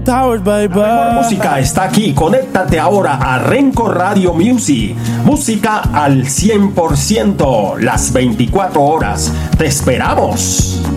Towers, baby. La mejor música está aquí. Conéctate ahora a Renco Radio Music. Música al 100%, las 24 horas. ¡Te esperamos!